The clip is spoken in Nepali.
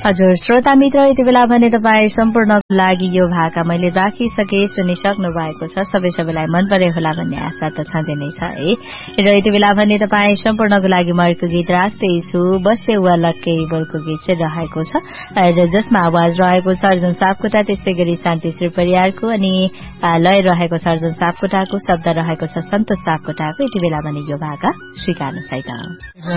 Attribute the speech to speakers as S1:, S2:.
S1: हजुर श्रोता मित्र यति बेला भने तपाईँ सम्पूर्णको लागि यो भाका मैले राखिसके सुनिसक्नु भएको छ सबैलाई मन परे होला भन्ने आशा त छँदै नै छ है र यति बेला भने तपाईँ सम्पूर्णको लागि म अर्को गीत राख्दैछु बसे वालकै बोलको गीत चाहिँ रहेको छ र जसमा आवाज रहेको छ अर्जुन सापकोटा त्यस्तै गरी शान्ति श्री परियारको अनि लय रहेको छ अर्जुन सापकोटाको शब्द रहेको छ सन्तोष सापकोटाको यति बेला भने यो भाका स्वीकार्नु सहित